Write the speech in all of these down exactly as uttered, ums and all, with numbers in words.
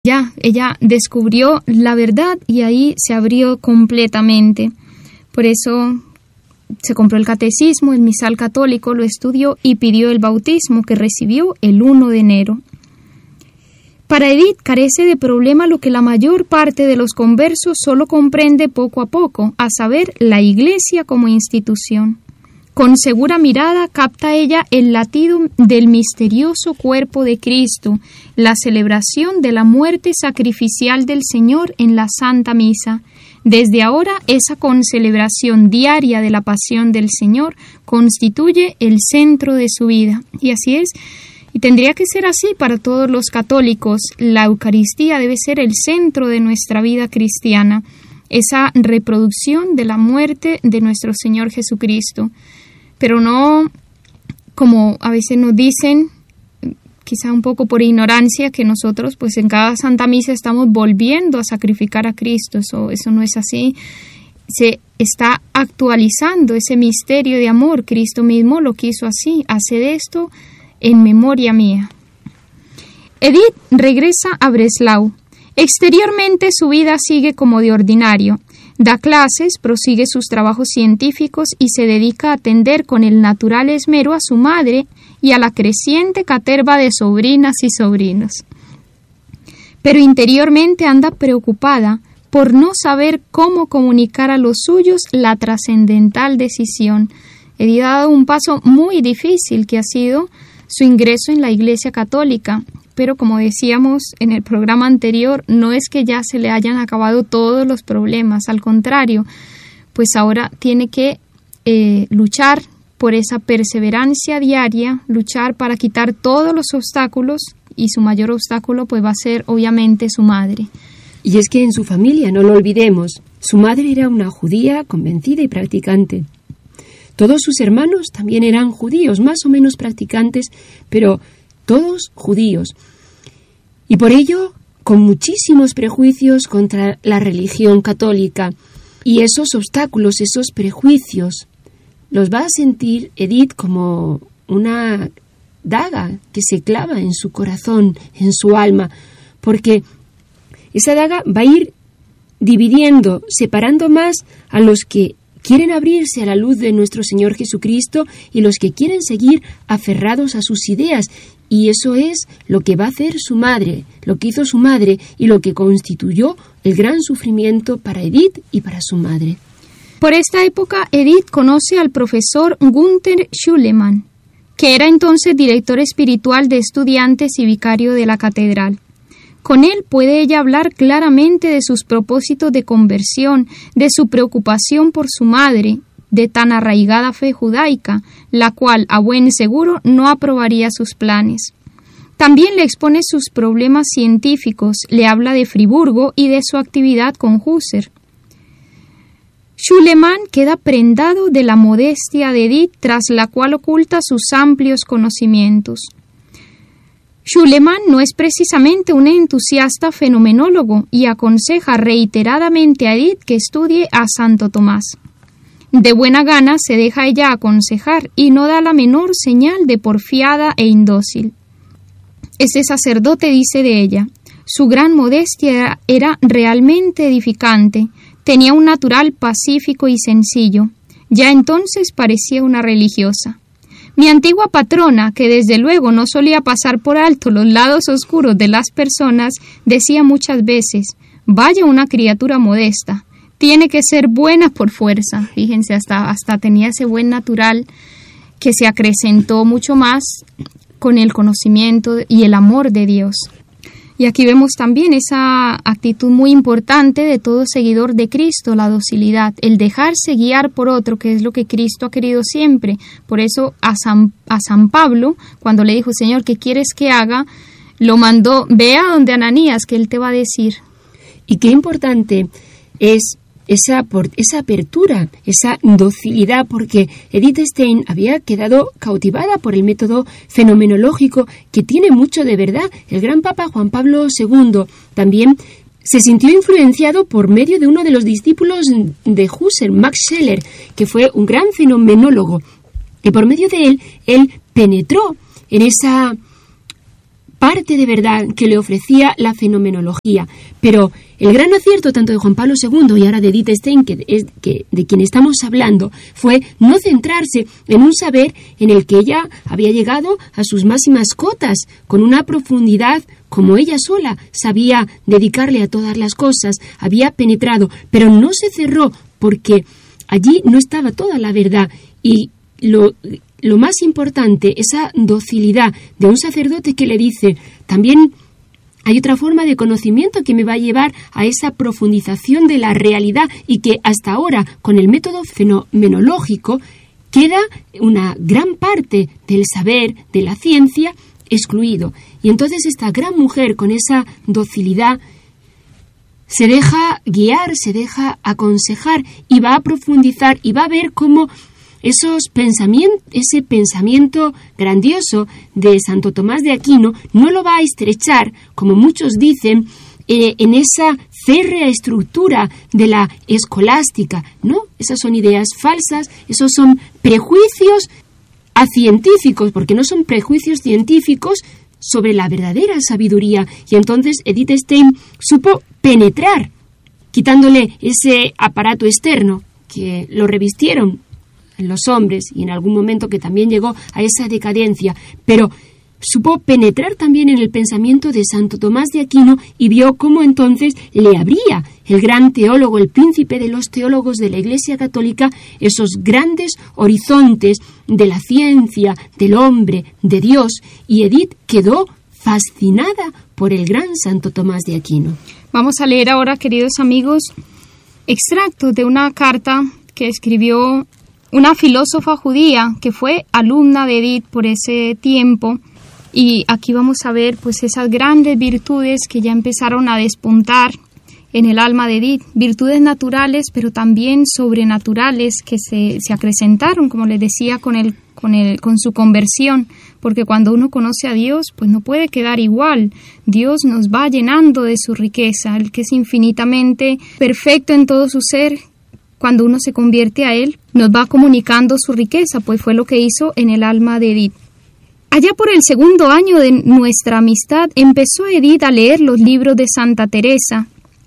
Ya, ella descubrió la verdad y ahí se abrió completamente. Por eso se compró el catecismo, el misal católico, lo estudió y pidió el bautismo que recibió el primero de enero. Para Edith carece de problema lo que la mayor parte de los conversos solo comprende poco a poco, a saber, la Iglesia como institución. Con segura mirada capta ella el latido del misterioso cuerpo de Cristo, la celebración de la muerte sacrificial del Señor en la Santa Misa. Desde ahora, esa concelebración diaria de la pasión del Señor constituye el centro de su vida. Y así es. Y tendría que ser así para todos los católicos. La Eucaristía debe ser el centro de nuestra vida cristiana, esa reproducción de la muerte de nuestro Señor Jesucristo. Pero no, como a veces nos dicen, quizá un poco por ignorancia, que nosotros pues en cada Santa Misa estamos volviendo a sacrificar a Cristo. Eso, eso no es así. Se está actualizando ese misterio de amor. Cristo mismo lo quiso así. Haced esto en memoria mía. Edith regresa a Breslau. Exteriormente su vida sigue como de ordinario. Da clases, prosigue sus trabajos científicos y se dedica a atender con el natural esmero a su madre y a la creciente caterva de sobrinas y sobrinos. Pero interiormente anda preocupada por no saber cómo comunicar a los suyos la trascendental decisión. Edith ha dado un paso muy difícil que ha sido su ingreso en la Iglesia Católica, pero como decíamos en el programa anterior, no es que ya se le hayan acabado todos los problemas, al contrario, pues ahora tiene que eh, luchar por esa perseverancia diaria, luchar para quitar todos los obstáculos, y su mayor obstáculo pues va a ser obviamente su madre. Y es que en su familia, no lo olvidemos, su madre era una judía convencida y practicante. Todos sus hermanos también eran judíos, más o menos practicantes, pero todos judíos. Y por ello, con muchísimos prejuicios contra la religión católica. Y esos obstáculos, esos prejuicios, los va a sentir Edith como una daga que se clava en su corazón, en su alma, porque esa daga va a ir dividiendo, separando más a los que quieren abrirse a la luz de nuestro Señor Jesucristo y los que quieren seguir aferrados a sus ideas. Y eso es lo que va a hacer su madre, lo que hizo su madre y lo que constituyó el gran sufrimiento para Edith y para su madre. Por esta época, Edith conoce al profesor Gunther Schulemann, que era entonces director espiritual de estudiantes y vicario de la catedral. Con él puede ella hablar claramente de sus propósitos de conversión, de su preocupación por su madre, de tan arraigada fe judaica, la cual, a buen seguro, no aprobaría sus planes. También le expone sus problemas científicos, le habla de Friburgo y de su actividad con Husser. Schulemann queda prendado de la modestia de Edith, tras la cual oculta sus amplios conocimientos. Schulemann no es precisamente un entusiasta fenomenólogo y aconseja reiteradamente a Edith que estudie a Santo Tomás. De buena gana se deja ella aconsejar y no da la menor señal de porfiada e indócil. Este sacerdote dice de ella: su gran modestia era realmente edificante, tenía un natural pacífico y sencillo. Ya entonces parecía una religiosa. Mi antigua patrona, que desde luego no solía pasar por alto los lados oscuros de las personas, decía muchas veces: vaya una criatura modesta, tiene que ser buena por fuerza. Fíjense, hasta, hasta tenía ese buen natural que se acrecentó mucho más con el conocimiento y el amor de Dios. Y aquí vemos también esa actitud muy importante de todo seguidor de Cristo, la docilidad, el dejarse guiar por otro, que es lo que Cristo ha querido siempre. Por eso a San, a San Pablo, cuando le dijo: Señor, ¿qué quieres que haga?, lo mandó: ve a donde Ananías, que él te va a decir. Y qué importante es esa, por, esa apertura, esa docilidad, porque Edith Stein había quedado cautivada por el método fenomenológico, que tiene mucho de verdad. El gran Papa Juan Pablo segundo también se sintió influenciado por medio de uno de los discípulos de Husserl, Max Scheler, que fue un gran fenomenólogo, y por medio de él, él penetró en esa parte de verdad que le ofrecía la fenomenología. Pero el gran acierto tanto de Juan Pablo segundo y ahora de Edith Stein, que es que, de quien estamos hablando, fue no centrarse en un saber en el que ella había llegado a sus máximas cotas, con una profundidad como ella sola sabía dedicarle a todas las cosas, había penetrado, pero no se cerró porque allí no estaba toda la verdad. Y lo... Lo más importante, esa docilidad de un sacerdote que le dice, también hay otra forma de conocimiento que me va a llevar a esa profundización de la realidad y que hasta ahora, con el método fenomenológico, queda una gran parte del saber, de la ciencia, excluido. Y entonces esta gran mujer, con esa docilidad, se deja guiar, se deja aconsejar y va a profundizar y va a ver cómo Esos pensamientos, ese pensamiento grandioso de Santo Tomás de Aquino no lo va a estrechar, como muchos dicen, eh, en esa férrea estructura de la escolástica. No, esas son ideas falsas, esos son prejuicios acientíficos, porque no son prejuicios científicos sobre la verdadera sabiduría. Y entonces Edith Stein supo penetrar, quitándole ese aparato externo que lo revistieron en los hombres y en algún momento que también llegó a esa decadencia, pero supo penetrar también en el pensamiento de Santo Tomás de Aquino y vio cómo entonces le abría el gran teólogo, el príncipe de los teólogos de la Iglesia Católica, esos grandes horizontes de la ciencia, del hombre, de Dios, y Edith quedó fascinada por el gran Santo Tomás de Aquino. Vamos a leer ahora, queridos amigos, extractos de una carta que escribió una filósofa judía que fue alumna de Edith por ese tiempo, y aquí vamos a ver pues esas grandes virtudes que ya empezaron a despuntar en el alma de Edith, virtudes naturales pero también sobrenaturales que se, se acrecentaron, como les decía, con el, con el, con su conversión, porque cuando uno conoce a Dios pues no puede quedar igual. Dios nos va llenando de su riqueza, el que es infinitamente perfecto en todo su ser. Cuando uno se convierte a Él, nos va comunicando su riqueza, pues fue lo que hizo en el alma de Edith. Allá por el segundo año de nuestra amistad, empezó Edith a leer los libros de Santa Teresa.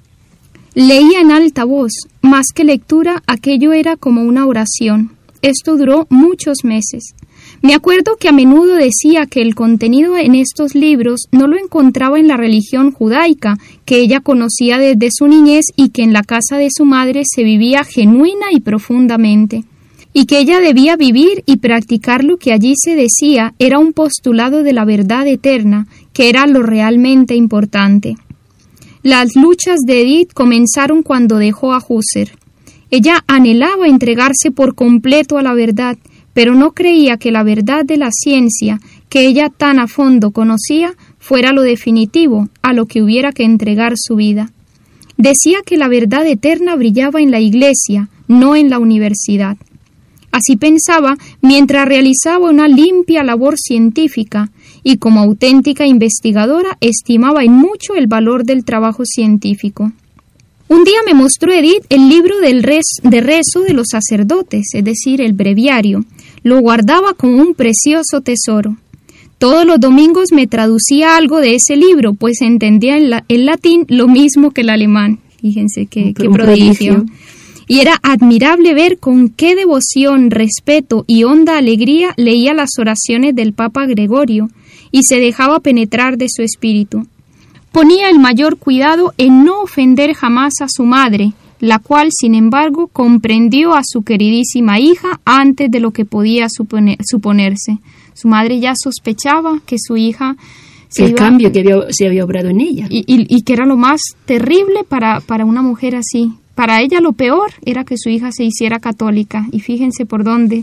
Leía en alta voz, más que lectura, aquello era como una oración. Esto duró muchos meses. Me acuerdo que a menudo decía que el contenido en estos libros no lo encontraba en la religión judaica, que ella conocía desde su niñez y que en la casa de su madre se vivía genuina y profundamente, y que ella debía vivir y practicar lo que allí se decía era un postulado de la verdad eterna, que era lo realmente importante. Las luchas de Edith comenzaron cuando dejó a Husserl. Ella anhelaba entregarse por completo a la verdad, pero no creía que la verdad de la ciencia, que ella tan a fondo conocía, fuera lo definitivo, a lo que hubiera que entregar su vida. Decía que la verdad eterna brillaba en la Iglesia, no en la universidad. Así pensaba mientras realizaba una limpia labor científica, y como auténtica investigadora estimaba en mucho el valor del trabajo científico. Un día me mostró Edith el libro del res, de rezo de los sacerdotes, es decir, el breviario. Lo guardaba como un precioso tesoro. Todos los domingos me traducía algo de ese libro, pues entendía en la, el latín lo mismo que el alemán. Fíjense qué, qué prodigio. Y era admirable ver con qué devoción, respeto y honda alegría leía las oraciones del Papa Gregorio y se dejaba penetrar de su espíritu. Ponía el mayor cuidado en no ofender jamás a su madre, la cual, sin embargo, comprendió a su queridísima hija antes de lo que podía suponer, suponerse. Su madre ya sospechaba que su hija... Se el iba, cambio que había, se había obrado en ella. Y, y, y que era lo más terrible para, para una mujer así. Para ella lo peor era que su hija se hiciera católica. Y fíjense por dónde.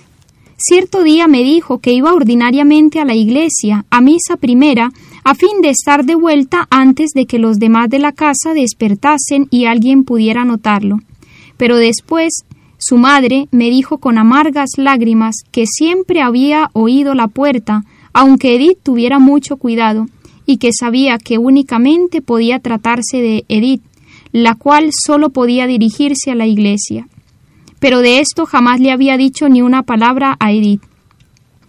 Cierto día me dijo que iba ordinariamente a la iglesia, a misa primera, a fin de estar de vuelta antes de que los demás de la casa despertasen y alguien pudiera notarlo. Pero después, su madre me dijo con amargas lágrimas que siempre había oído la puerta, aunque Edith tuviera mucho cuidado, y que sabía que únicamente podía tratarse de Edith, la cual solo podía dirigirse a la iglesia. Pero de esto jamás le había dicho ni una palabra a Edith.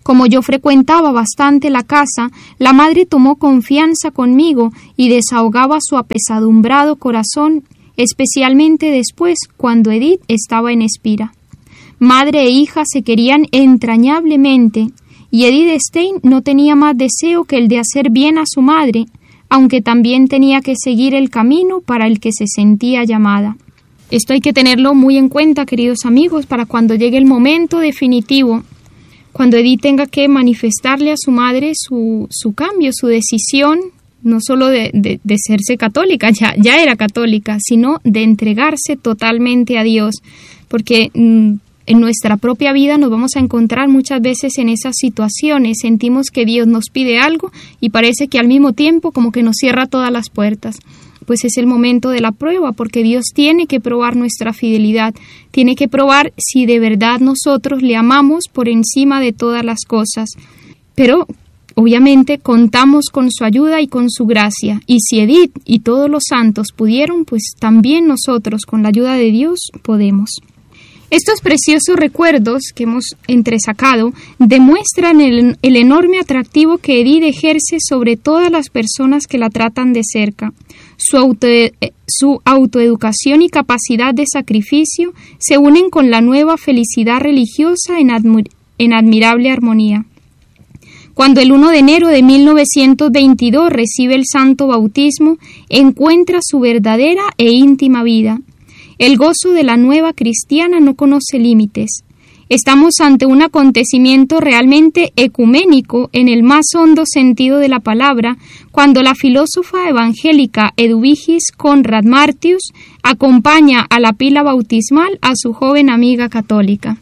Como yo frecuentaba bastante la casa, la madre tomó confianza conmigo y desahogaba su apesadumbrado corazón, especialmente después, cuando Edith estaba en espira. Madre e hija se querían entrañablemente, y Edith Stein no tenía más deseo que el de hacer bien a su madre, aunque también tenía que seguir el camino para el que se sentía llamada. Esto hay que tenerlo muy en cuenta, queridos amigos, para cuando llegue el momento definitivo, cuando Edith tenga que manifestarle a su madre su, su cambio, su decisión, no solo de, de, de serse católica, ya, ya era católica, sino de entregarse totalmente a Dios, porque mmm, en nuestra propia vida nos vamos a encontrar muchas veces en esas situaciones, sentimos que Dios nos pide algo y parece que al mismo tiempo como que nos cierra todas las puertas. Pues es el momento de la prueba, porque Dios tiene que probar nuestra fidelidad, tiene que probar si de verdad nosotros le amamos por encima de todas las cosas. Pero obviamente contamos con su ayuda y con su gracia, y si Edith y todos los santos pudieron, pues también nosotros con la ayuda de Dios podemos. Estos preciosos recuerdos que hemos entresacado demuestran el, el enorme atractivo que Edith ejerce sobre todas las personas que la tratan de cerca. Su, auto, su autoeducación y capacidad de sacrificio se unen con la nueva felicidad religiosa en, admir, en admirable armonía. Cuando el primero de enero de mil novecientos veintidós recibe el santo bautismo, encuentra su verdadera e íntima vida. El gozo de la nueva cristiana no conoce límites. Estamos ante un acontecimiento realmente ecuménico en el más hondo sentido de la palabra, cuando la filósofa evangélica Eduvigis Conrad Martius acompaña a la pila bautismal a su joven amiga católica.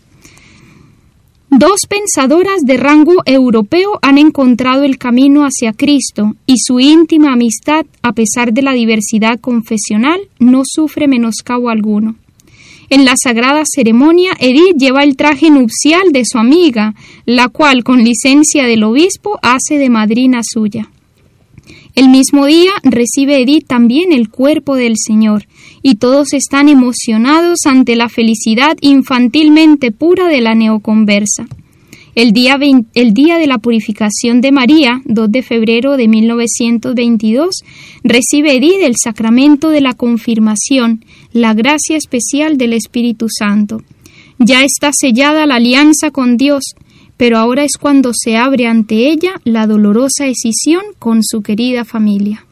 Dos pensadoras de rango europeo han encontrado el camino hacia Cristo y su íntima amistad, a pesar de la diversidad confesional, no sufre menoscabo alguno. En la sagrada ceremonia, Edith lleva el traje nupcial de su amiga, la cual, con licencia del obispo, hace de madrina suya. El mismo día recibe Edith también el cuerpo del Señor, y todos están emocionados ante la felicidad infantilmente pura de la neoconversa. El día, veinte, el día de la purificación de María, dos de febrero de mil novecientos veintidós, recibe Edith el sacramento de la confirmación, la gracia especial del Espíritu Santo. Ya está sellada la alianza con Dios, pero ahora es cuando se abre ante ella la dolorosa escisión con su querida familia.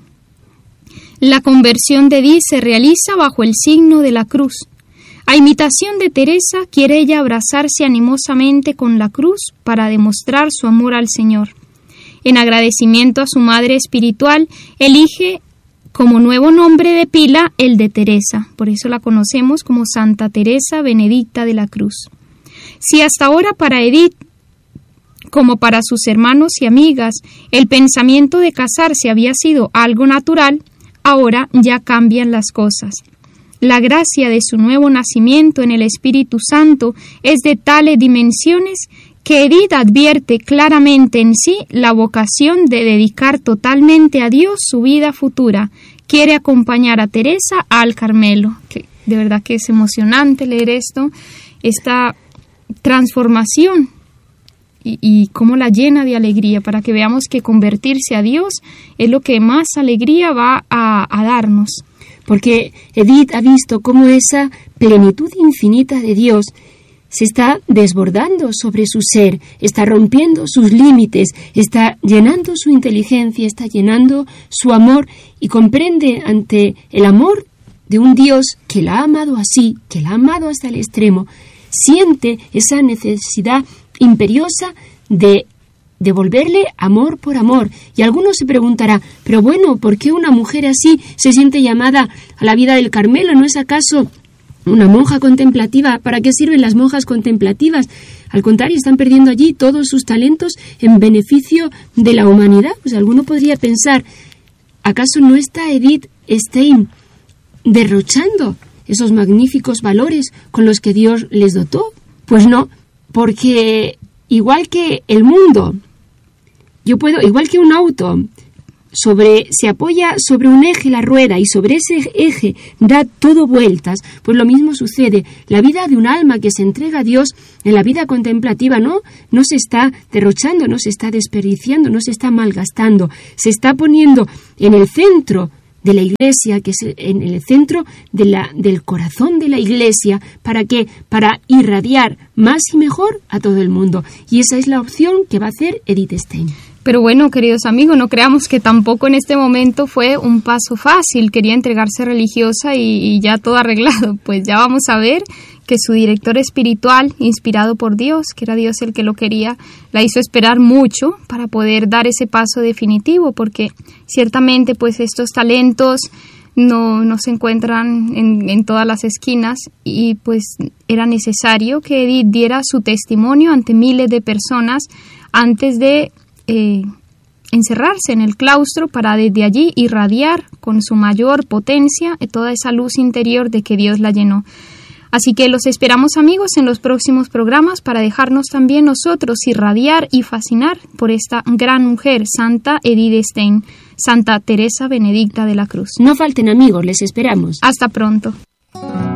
La conversión de Edith se realiza bajo el signo de la cruz. A imitación de Teresa, quiere ella abrazarse animosamente con la cruz para demostrar su amor al Señor. En agradecimiento a su madre espiritual, elige como nuevo nombre de pila el de Teresa, por eso la conocemos como Santa Teresa Benedicta de la Cruz. Si hasta ahora para Edith, como para sus hermanos y amigas, el pensamiento de casarse había sido algo natural, ahora ya cambian las cosas. La gracia de su nuevo nacimiento en el Espíritu Santo es de tales dimensiones que Edith advierte claramente en sí la vocación de dedicar totalmente a Dios su vida futura. Quiere acompañar a Teresa al Carmelo. Que de verdad que es emocionante leer esto, esta transformación y, y cómo la llena de alegría, para que veamos que convertirse a Dios es lo que más alegría va a, a darnos. Porque Edith ha visto cómo esa plenitud infinita de Dios se está desbordando sobre su ser, está rompiendo sus límites, está llenando su inteligencia, está llenando su amor, y comprende ante el amor de un Dios que la ha amado así, que la ha amado hasta el extremo, siente esa necesidad imperiosa de devolverle amor por amor. Y alguno se preguntará, pero bueno, ¿por qué una mujer así se siente llamada a la vida del Carmelo? ¿No es acaso una monja contemplativa? ¿Para qué sirven las monjas contemplativas? Al contrario, están perdiendo allí todos sus talentos en beneficio de la humanidad. Pues alguno podría pensar, ¿acaso no está Edith Stein derrochando esos magníficos valores con los que Dios les dotó? Pues no, porque igual que el mundo, yo puedo, igual que un auto, sobre, se apoya sobre un eje la rueda y sobre ese eje da todo vueltas, pues lo mismo sucede. La vida de un alma que se entrega a Dios en la vida contemplativa no, no se está derrochando, no se está desperdiciando, no se está malgastando, se está poniendo en el centro de la Iglesia, que es en el centro de la, del corazón de la Iglesia. ¿Para qué? Para irradiar más y mejor a todo el mundo. Y esa es la opción que va a hacer Edith Stein. Pero bueno, queridos amigos, no creamos que tampoco en este momento fue un paso fácil. Quería entregarse religiosa y, y ya todo arreglado. Pues ya vamos a ver que su director espiritual, inspirado por Dios, que era Dios el que lo quería, la hizo esperar mucho para poder dar ese paso definitivo, porque ciertamente pues estos talentos no, no se encuentran en, en todas las esquinas y pues era necesario que Edith diera su testimonio ante miles de personas antes de eh, encerrarse en el claustro para desde allí irradiar con su mayor potencia toda esa luz interior de que Dios la llenó. Así que los esperamos, amigos, en los próximos programas para dejarnos también nosotros irradiar y fascinar por esta gran mujer, Santa Edith Stein, Santa Teresa Benedicta de la Cruz. No falten, amigos, les esperamos. Hasta pronto.